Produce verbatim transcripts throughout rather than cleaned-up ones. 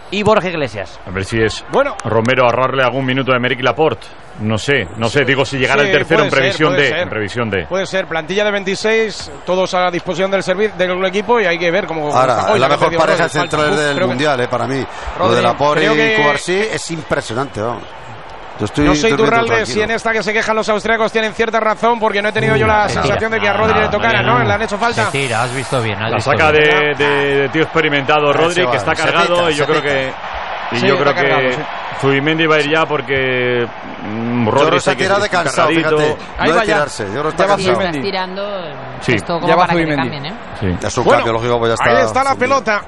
y Borja Iglesias. A ver si es bueno. Romero ahorrarle algún minuto de Meric Laporte. No sé, no sé, digo si llegara sí, el tercero en previsión ser, de, ser. en previsión de. Puede ser, plantilla de veintiséis, todos a la disposición del servicio del equipo y hay que ver cómo. Ahora, hoy la mejor Rodri, pareja falta, central del creo mundial, que... eh, para mí. Rodri, lo de Laporte y que... Cubarsí es impresionante, vamos. Yo estoy no sé, Iturralde, si en esta que se quejan los austriacos tienen cierta razón, porque no he tenido uh, yo la sensación tira. de que a Rodri no, le tocara, ¿no? ¿no? ¿Le han hecho falta? Se tira, has visto bien. Has la visto saca bien. De, de, de tío experimentado Rodri, va, que está cargado, y yo creo que. Y sí, yo creo cargado, que sí. Zubimendi va a ir ya porque mm, Rodri se ha tirado de cansado, fíjate. Ahí no va de tirarse. Yo no está ya cansado. va tirando sí. esto como ya va para que le cambien, ¿eh? Sí. Es un bueno, cambio lógico, pues ya está. Ahí está la pelota.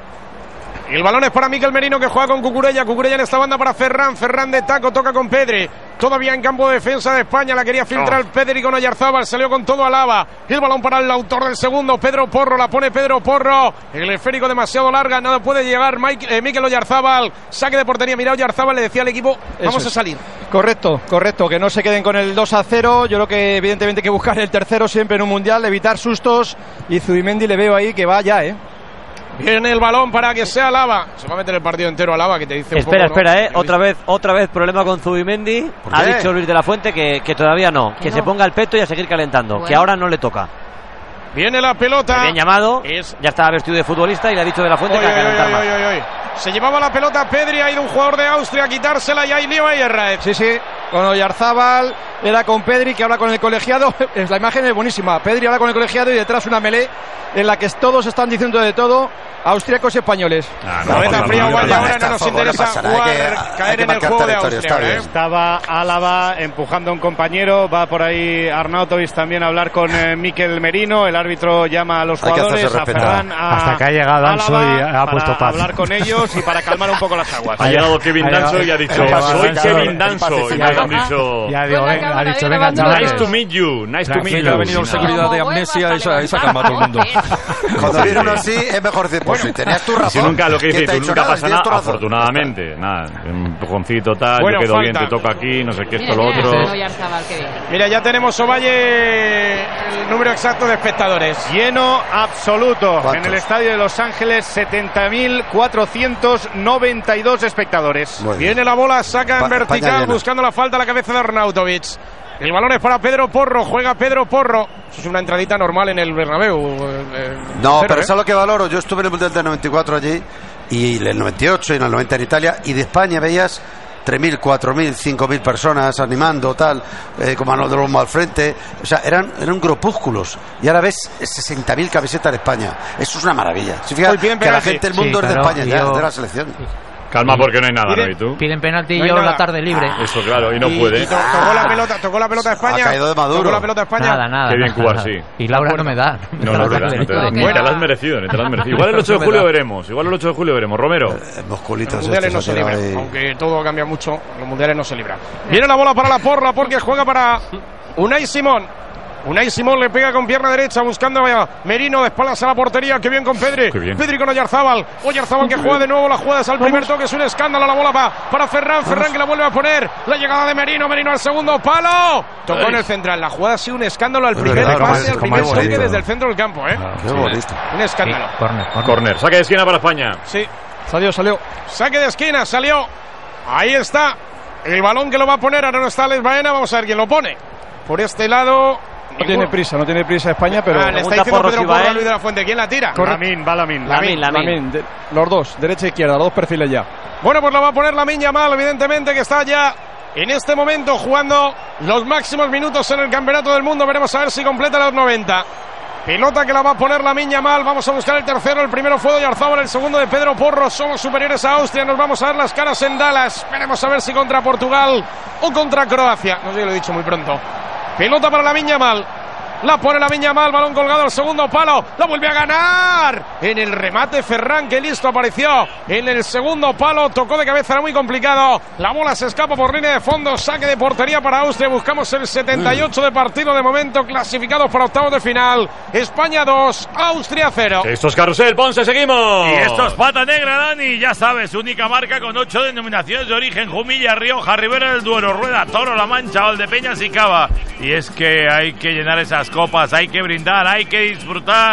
El balón es para Mikel Merino, que juega con Cucurella. Cucurella en esta banda para Ferran. Ferran de taco, toca con Pedri. Todavía en campo de defensa de España. La quería filtrar oh. Pedri con Oyarzábal. Salió con todo Alaba. El balón para el autor del segundo, Pedro Porro. La pone Pedro Porro. El esférico demasiado larga. Nada puede llegar Mike, eh, Mikel Oyarzábal. Saque de portería. Mira, Oyarzábal le decía al equipo: vamos Eso a salir. Es. Correcto, correcto. Que no se queden con el dos a cero. Yo creo que evidentemente hay que buscar el tercero siempre en un mundial. Evitar sustos. Y Zubimendi le veo ahí que va ya, ¿eh? Viene el balón para que sea Alaba. Se va a meter el partido entero Alaba, que te dice un Espera, poco, espera, ¿no? eh. Otra vez, otra vez problema con Zubimendi. Ha dicho Luis de la Fuente que, que todavía no. Que, que no. se ponga el peto y a seguir calentando. Bueno. Que ahora no le toca. Viene la pelota. Bien llamado. Es... Ya estaba vestido de futbolista y le ha dicho de la Fuente oy, que a calentar oy, más. Oy, oy, oy. Se llevaba la pelota Pedri, ha ido un jugador de Austria a quitársela y ahí lío ahí Erraez. Sí, sí, con Oyarzábal, era con Pedri que habla con el colegiado. La imagen es buenísima. Pedri habla con el colegiado y detrás una melé en la que todos están diciendo de todo, austríacos y españoles. Ah, no, cabeza fría igual y ahora no nos interesa jugar, que, caer en el juego de Austria. ¿eh? Estaba Álava empujando a un compañero, va por ahí Arnautovic también a hablar con eh, Mikel Merino, el árbitro llama a los jugadores, a Ferran, a hasta que ha llegado Danso y ha puesto paz. Para hablar con ellos y para calmar un poco las aguas. Ha llegado Kevin Danso y ha dicho: soy Kevin Danso. Y le han dicho: ya digo, ha dicho, venga, chavales. Nice to meet you, nice to meet you. Ha venido seguridad de amnesia y se ha calmado todo el mundo. Cuando viene uno así es mejor decir, pues si tenías tu razón. Si nunca, lo que dice, tú nunca pasa nada, razón. Afortunadamente. Nada, un empujoncito tal, bueno, yo quedo falta. bien, te toca aquí, no sé qué, esto, mira, lo mira, otro. Mira, ya tenemos Ovalle el número exacto de espectadores. Lleno absoluto. ¿Cuántos? En el estadio de Los Ángeles, setenta mil cuatrocientos noventa y dos espectadores. Viene la bola, saca en Pa- vertical, buscando la falta a la cabeza de Arnautovic. El balón es para Pedro Porro, juega Pedro Porro. Eso es una entradita normal en el Bernabéu. Eh, no, cero, pero ¿eh? eso es lo que valoro. Yo estuve en el Mundial del noventa y cuatro allí, y en el noventa y ocho y en el noventa en Italia, y de España veías tres mil, cuatro mil, cinco mil personas animando, tal, eh, con Manuel de Olmo al frente. O sea, eran, eran grupúsculos. Y ahora ves sesenta mil camisetas de España. Eso es una maravilla. Si fijas que la gente del mundo sí, es de claro, España ya, yo... de la selección. Calma, porque no hay nada, Piden, ¿no? ¿Y tú? Piden penalti no y yo nada. la tarde libre. Ah, eso, claro, y no y, puede. Y to tocó la pelota, tocó la pelota a España. Ha caído de Maduro. Tocó la pelota a España. Nada, nada. Qué bien nada, Cubar, nada. sí. Y Laura no me da. No, no, te da, no te da. Ni te la has merecido, ni te la has merecido. Igual el ocho de julio veremos, igual el ocho de julio veremos. Romero. Eh, musculitos Los mundiales no estos, se libran, ahí. aunque todo cambia mucho, los mundiales no se libran. Viene la bola para la porra porque juega para Unai Simón. Unai Simón le pega con pierna derecha buscando a Merino de espaldas a la portería. Qué bien con Pedri. Qué bien. Pedri con Oyarzábal. Oyarzábal que juega de nuevo. La jugada es al primer toque. Es un escándalo. La bola va para Ferran. Ferran que la vuelve a poner. La llegada de Merino. Merino al segundo palo. Tocó en el central. La jugada ha sido un escándalo al Es primer verdad, pase, es al como primer es toque bonito. desde el centro del campo. ¿eh? Ah, qué bonito. Un escándalo. Sí, corner, corner. Corner, saque de esquina para España. Sí. Salió, salió. Saque de esquina, salió. Ahí está. El balón que lo va a poner. Ahora no está Alex Baena. Vamos a ver quién lo pone. Por este lado. No tiene prisa, no tiene prisa España, pero... Ah, le está diciendo Pedro Porro a Luis de la Fuente. ¿Quién la tira? Lamin, va Lamin. Lamin, Lamin. Lamin, de, los dos, derecha e izquierda, los dos perfiles ya. Bueno, pues la va a poner Lamin Yamal, evidentemente, que está ya en este momento jugando los máximos minutos en el Campeonato del Mundo. Veremos a ver si completa los noventa. Pelota que la va a poner Lamin Yamal. Vamos a buscar el tercero. El primero fue de Oyarzábal, el segundo de Pedro Porro. Somos superiores a Austria. Nos vamos a ver las caras en Dallas. Veremos a ver si contra Portugal o contra Croacia. No sé, lo he dicho muy pronto. Pelota para Lamin Yamal. La pone Lamin Yamal, balón colgado al segundo palo. La vuelve a ganar. En el remate Ferran, que listo apareció. En el segundo palo, tocó de cabeza, era muy complicado. La bola se escapa por línea de fondo. Saque de portería para Austria. Buscamos el setenta y ocho de partido de momento. Clasificados para octavos de final. España dos, Austria cero. Esto es Carrusel, Ponce, seguimos. Y esto es Pata Negra, Dani. Ya sabes, única marca con ocho denominaciones de origen. Jumilla, Rioja, Ribera del Duero, Rueda, Toro, La Mancha, Valdepeñas y Cava. Y es que hay que llenar esas copas, hay que brindar, hay que disfrutar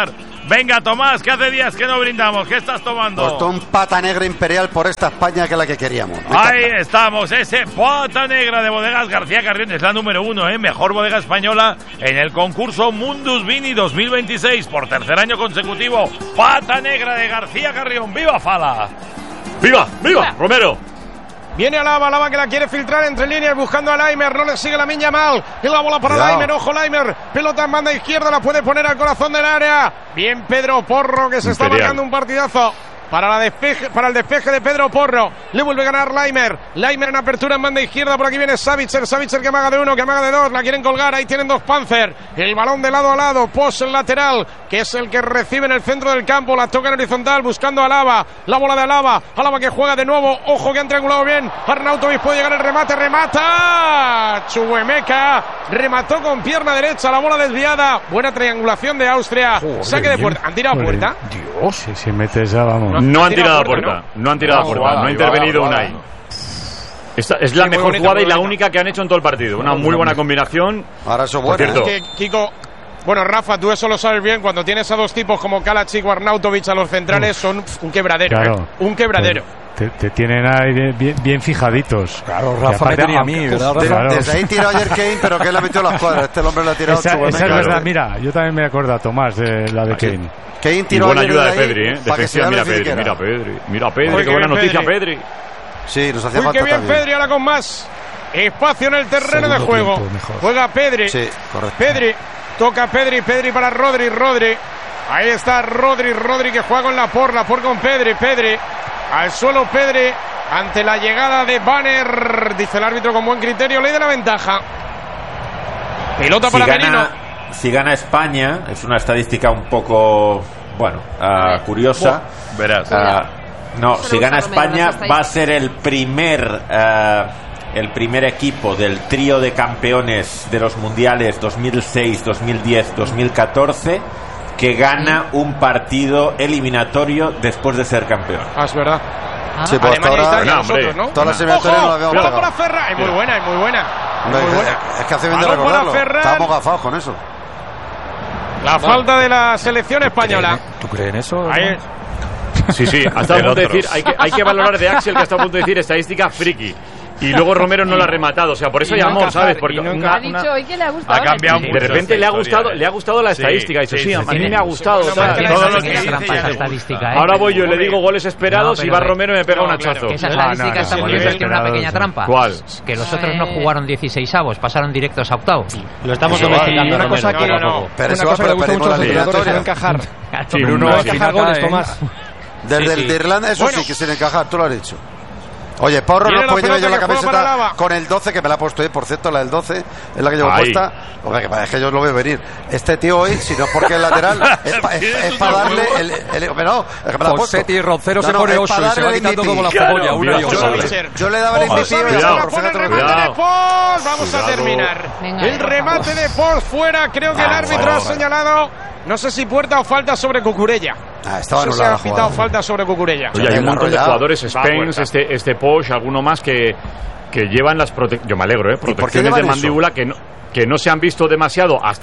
Venga, Tomás, que hace días que no brindamos. ¿Qué estás tomando? Costó un pata negra imperial por esta España que es la que queríamos. Me Ahí encanta. estamos, ese pata negra de Bodegas García Carrión es la número uno, ¿eh? Mejor bodega española en el concurso Mundus Vini dos mil veintiséis por tercer año consecutivo. Pata negra de García Carrión. ¡Viva Fala! ¡Viva! ¡Viva! Romero. Viene Alaba, Alaba que la quiere filtrar entre líneas buscando a Laimer, no le sigue Lamine Yamal, y la bola para Cuidado. Laimer, ojo Laimer, pelota en banda izquierda, la puede poner al corazón del área, bien Pedro Porro que se está Imperial. marcando un partidazo. Para, la despeje, para el despeje de Pedro Porro. Le vuelve a ganar Laimer. Laimer en apertura en banda izquierda. Por aquí viene Savitzer. Savitzer que amaga de uno, que amaga de dos. La quieren colgar. Ahí tienen dos Panzer. El balón de lado a lado. Pos el lateral, que es el que recibe en el centro del campo. La toca en horizontal buscando a Alaba. La bola de Alaba. Alaba que juega de nuevo. Ojo que han triangulado bien. Arnautovic puede llegar el remate. Remata. Chuemeca. Remató con pierna derecha. La bola desviada. Buena triangulación de Austria. Joder, Saque de bien. puerta. ¿Han tirado a Joder, puerta? Dios, si se mete esa, vamos. No han tirado a puerta, puerta. No han tirado a puerta. No ha jugada, intervenido jugada, Unai. Esta es la Sí, muy mejor bonita, jugada muy y la bonita. única que han hecho en todo el partido. Una muy buena combinación. Ahora eso es Por bueno. cierto, ¿eh? Que, Kiko, bueno, Rafa, tú eso lo sabes bien. Cuando tienes a dos tipos como Kalacic o Arnautovic a los centrales, son pf, un quebradero. Claro. ¿eh? Un quebradero. Te, te tienen ahí bien, bien, bien fijaditos. Claro, Y Rafa me aparte, tenía a aunque- mí, ¿verdad, Uf, Rafa? claro. Desde ahí tiró ayer Kane, pero que él ha metido las cuadras. Este hombre le ha tirado Esa, Chuemeca. esa es Claro. verdad, mira, yo también me acuerdo, Tomás, de la de Así. Kane. Kane y tiró buena ayer ayuda de ahí Pedri, ¿eh? para que se Defensiva, hable mira de Pedri, Figuera. mira Pedri. Mira Pedri, Uy, qué qué buena bien, noticia, Pedri. Pedri. Sí, nos hacía Uy, falta qué bien también. Pedri, ahora con más espacio en el terreno de Segundo juego. tiempo, mejor. Juega Pedri. Sí, correcto. Pedri, toca Pedri, Pedri para Rodri, Rodri. Ahí está Rodri, Rodri que juega con la por, la por con Pedri, Pedri. Al suelo Pedri ante la llegada de Banner, dice el árbitro con buen criterio, ley de la ventaja. Pelota Si para Merino. gana, si gana España, es una estadística un poco, bueno, ah, curiosa. Verás. Ah, no, Eso si le gana gusta a Romero, España las va a ser el primer ah, el primer equipo del trío de campeones de los mundiales dos mil seis, dos mil diez, dos mil catorce que gana un partido eliminatorio después de ser campeón. Ah, es verdad. Sí, pues hasta Alemania e ahora Italia, Bueno, hombre. nosotros, ¿no? todas las eliminatorias no las habíamos ¡Ojo! pegado. Para Ferran. Es muy buena, es muy buena. Es Hombre, muy buena. es que hace bien de Balón para recordarlo. Ferran. Estábamos gafados con eso. La falta de la selección española. ¿Tú crees en eso? Ahí, Sí, sí, hasta a El punto de otro. decir, hay que, hay que valorar de Axel que está a punto de decir estadística friki. Y luego Romero no la ha rematado, o sea, por eso Y no llamó, encajar, ¿sabes? y Porque no una- encajar. Ha dicho hoy que le ha gustado. Ha cambiado la mucho. de repente le ha esta gustado, historia, le ha gustado la Sí, estadística. Dice, sí, sí, a sí, mí sí. me ha gustado. Bueno, tal. porque la Todo lo que estadística dice trampa ya esa le estadística, gusta. ¿eh? Ahora voy yo y le Hombre. digo goles esperados No, y pero va que- Romero y me pega un No, claro, hachazo. Que esa No, estadística no, está no, poniendo no, aquí una no, pequeña no. trampa. ¿Cuál? Que los otros no Eh. jugaron dieciseisavos, pasaron directos a octavos. Lo estamos Eso domesticando, Y una cosa Romero, que, poco a no, poco. Pero una eso va cosa que le gusta por mucho a los la entrenadores, no eliminatoria. encajar. Sí, No Bruno, encajar Espinaca, goles, ¿eh? Tomás. Desde Sí, el sí. de Irlanda, eso Bueno. sí que sin encajar, tú lo has dicho. Oye, Porro Viene no la puede llevar yo la pelota que juega para camiseta Alaba. con el doce, que me la ha puesto hoy, por cierto, la del doce, es la que llevo Ahí. puesta. Hombre, que es que yo lo veo venir. Este tío hoy, si no es porque es lateral, es para darle el... el, el- no, es que me la ha puesto. Josetti Roncero No, se no, pone es oso para y se va darle el quitando M V P. como la Claro, cebolla una y cuidado, otra. cuidado. Yo le daba el Ojo, M V P y Sánchez, ya, la por pone fin el otro remate remate. de Pons. Vamos a Cuidado. terminar. Venga, el venga, remate de Pons fuera. Creo que el Ah, árbitro bueno. ha señalado, no sé si puerta o falta sobre Cucurella. Ah, estaba No sé si anulada ha la pitado jugada. falta sobre Cucurella. Oye, hay un montón de Arrollado. jugadores, Va a Spence, puerta. este, este Posh, alguno más que, que llevan las protecciones. Yo me alegro, ¿eh? por qué Protecciones de llevan eso? mandíbula que no, que no se han visto demasiado hasta